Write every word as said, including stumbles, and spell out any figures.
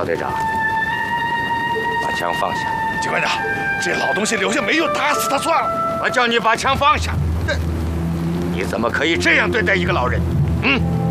队长，把枪放下。 警官长，这老东西留下没用，打死他算了。 我叫你把枪放下。你怎么可以这样对待一个老人？嗯。